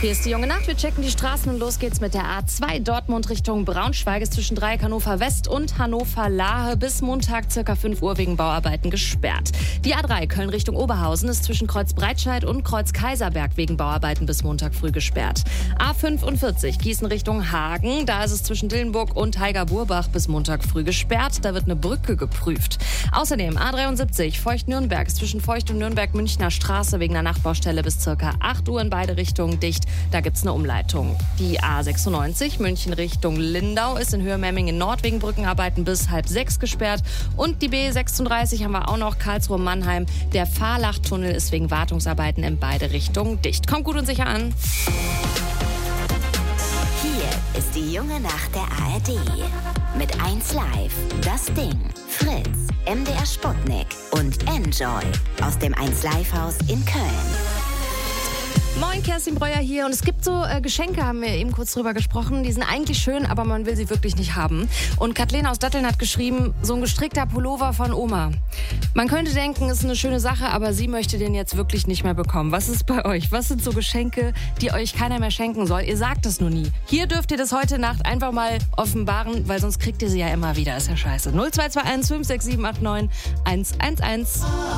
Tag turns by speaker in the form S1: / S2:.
S1: Hier ist die junge Nacht. Wir checken die Straßen und los geht's mit der A2 Dortmund Richtung Braunschweig. Ist zwischen Dreieck Hannover West und Hannover Lahe bis Montag ca. 5 Uhr wegen Bauarbeiten gesperrt. Die A3 Köln Richtung Oberhausen ist zwischen Kreuz Breitscheid und Kreuz Kaiserberg wegen Bauarbeiten bis Montag früh gesperrt. A45 Gießen Richtung Hagen. Da ist es zwischen Dillenburg und Heiger-Burbach bis Montag früh gesperrt. Da wird eine Brücke geprüft. Außerdem A73 Feucht-Nürnberg ist zwischen Feucht und Nürnberg-Münchner Straße wegen einer Nachtbaustelle bis ca. 8 Uhr in beide Richtungen dicht. Da gibt's eine Umleitung. Die A96 München Richtung Lindau ist in Höhe Memmingen Nord wegen Brückenarbeiten bis 5:30 gesperrt. Und die B36 haben wir auch noch, Karlsruhe-Mannheim. Der Fahrlachtunnel ist wegen Wartungsarbeiten in beide Richtungen dicht. Kommt gut und sicher an.
S2: Hier ist die junge Nacht der ARD. Mit 1Live, Das Ding, Fritz, MDR Sputnik und Enjoy aus dem 1Live-Haus in Köln.
S1: Moin, Kerstin Breuer hier. Und es gibt so Geschenke, haben wir eben kurz drüber gesprochen. Die sind eigentlich schön, aber man will sie wirklich nicht haben. Und Kathleen aus Datteln hat geschrieben, so ein gestrickter Pullover von Oma. Man könnte denken, ist eine schöne Sache, aber sie möchte den jetzt wirklich nicht mehr bekommen. Was ist bei euch? Was sind so Geschenke, die euch keiner mehr schenken soll? Ihr sagt es nur nie. Hier dürft ihr das heute Nacht einfach mal offenbaren, weil sonst kriegt ihr sie ja immer wieder. Ist ja scheiße. 0221 56789 111.